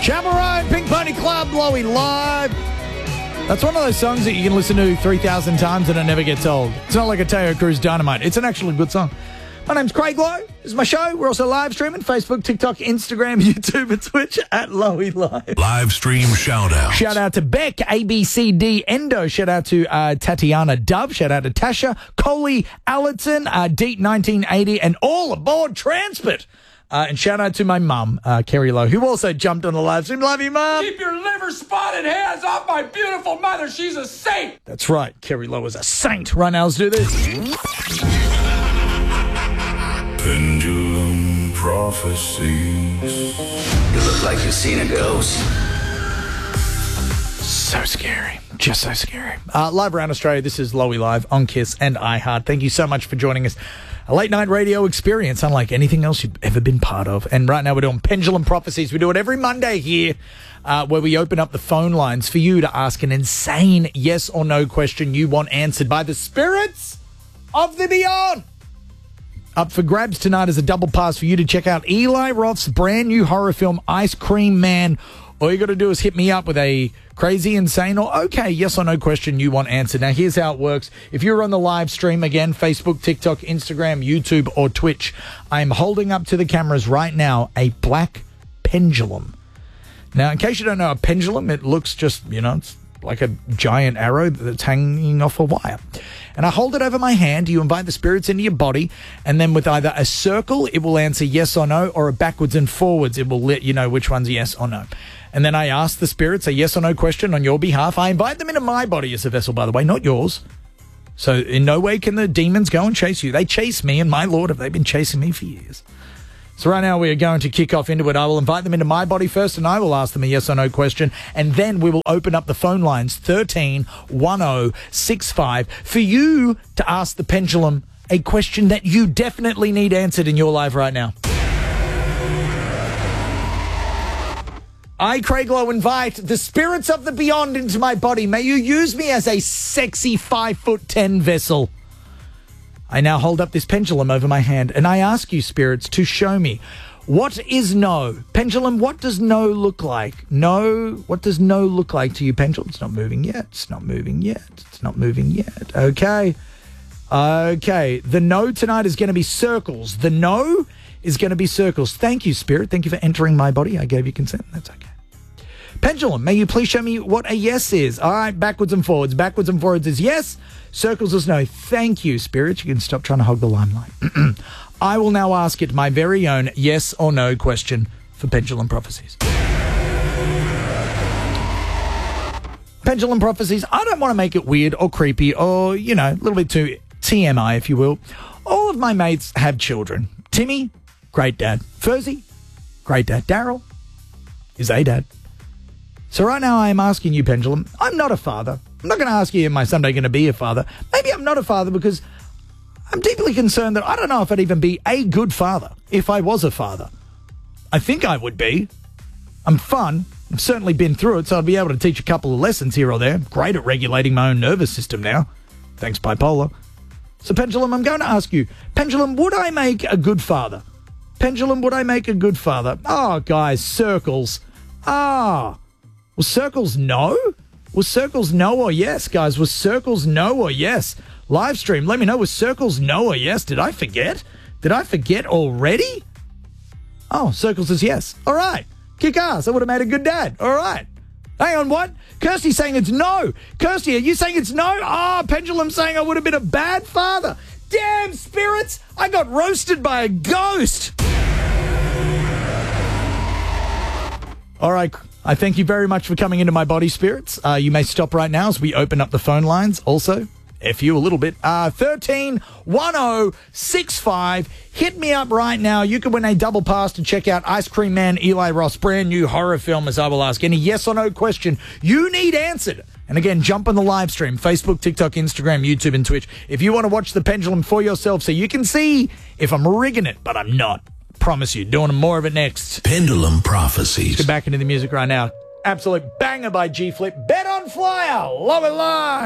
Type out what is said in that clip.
Chamarone, Pink Pony Club, Lowy Live. That's one of those songs that you can listen to 3,000 times and it never gets old. It's not like a Teo Cruz Dynamite. It's an actually good song. My name's Craig Lowe. This is my show. We're also live streaming Facebook, TikTok, Instagram, YouTube, and Twitch at Lowy Live. Live stream shout out. Shout out to Beck, ABCD Endo. Shout out to Tatiana Dove. Shout out to Tasha, Coley Allerton, Deet 1980, and all aboard Transport. And shout out to my mum, Kerry Lowe, who also jumped on the live stream. Love you, Mum. Keep your liver-spotted hands off my beautiful mother. She's a saint. That's right. Kerry Lowe is a saint. Right now, let's do this. Pendulum prophecies. You look like you've seen a ghost. So scary. Just so scary. Live around Australia, this is Lowy Live on KISS and iHeart. Thank you so much for joining us. A late night radio experience unlike anything else you've ever been part of. And right now we're doing Pendulum Prophecies. We do it every Monday here where we open up the phone lines for you to ask an insane yes or no question you want answered by the spirits of the beyond. Up for grabs tonight is a double pass for you to check out Eli Roth's brand new horror film, Ice Cream Man. All you got to do is hit me up with a crazy, insane, or okay yes or no question you want answered. Now, here's how it works. If you're on the live stream, again, Facebook, TikTok, Instagram, YouTube, or Twitch, I'm holding up to the cameras right now a black pendulum. Now, in case you don't know, a pendulum, it looks just, it's like a giant arrow that's hanging off a wire. And I hold it over my hand. You invite the spirits into your body, and then with either a circle, it will answer yes or no, or a backwards and forwards, it will let you know which one's yes or no. And then I ask the spirits a yes or no question on your behalf. I invite them into my body as a vessel, by the way, not yours. So in no way can the demons go and chase you. They chase me, and my Lord, have they been chasing me for years. So right now we are going to kick off into it. I will invite them into my body first, and I will ask them a yes or no question, and then we will open up the phone lines 131065 for you to ask the pendulum a question that you definitely need answered in your life right now. I, Craig Lowe, invite the spirits of the beyond into my body. May you use me as a sexy 5'10" vessel. I now hold up this pendulum over my hand, and I ask you, spirits, to show me what is no. Pendulum, what does no look like? No, what does no look like to you, pendulum? It's not moving yet. It's not moving yet. It's not moving yet. Okay. The no tonight is going to be circles. The no is going to be circles. Thank you, spirit. Thank you for entering my body. I gave you consent. That's okay. Pendulum, may you please show me what a yes is? All right, backwards and forwards. Backwards and forwards is yes. Circles is no. Thank you, spirit. You can stop trying to hog the limelight. I will now ask it my very own yes or no question for Pendulum Prophecies. Pendulum Prophecies, I don't want to make it weird or creepy or, a little bit too TMI, if you will. All of my mates have children. Timmy, great dad. Furzy, great dad. Daryl is a dad. So right now I am asking you, Pendulum, I'm not a father. I'm not going to ask you, am I someday going to be a father? Maybe I'm not a father because I'm deeply concerned that I don't know if I'd even be a good father if I was a father. I think I would be. I'm fun. I've certainly been through it, so I'd be able to teach a couple of lessons here or there. Great at regulating my own nervous system now. Thanks, bipolar. So, Pendulum, I'm going to ask you, Pendulum, would I make a good father? Pendulum, would I make a good father? Oh, guys, circles. Was circles no? Was circles no or yes, guys? Was circles no or yes? Live stream, let me know. Was circles no or yes? Did I forget? Did I forget already? Oh, circles is yes. All right. Kick ass. I would have made a good dad. All right. Hang on, what? Kirsty's saying it's no. Kirsty, are you saying it's no? Pendulum saying I would have been a bad father. Damn, spirits. I got roasted by a ghost. All right. I thank you very much for coming into my body, spirits. You may stop right now as we open up the phone lines. Also, F you a little bit. 131065. Hit me up right now. You can win a double pass to check out Ice Cream Man, Eli Roth's brand new horror film, as I will ask any yes or no question you need answered. And again, jump on the live stream, Facebook, TikTok, Instagram, YouTube, and Twitch, if you want to watch the pendulum for yourself so you can see if I'm rigging it, but I'm not. Promise you, doing more of it next. Pendulum Prophecies. Let's get back into the music right now. Absolute banger by G-Flip. Bet on Flyer. Love it live.